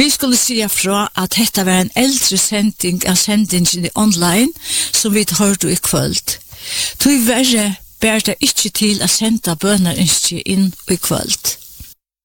Vi skulle säga fra att detta var en äldre sending av sendingen online som vi hørte i kvöld. Tyvärre bär det ikke til å senda bønerinskje inn i kvöld.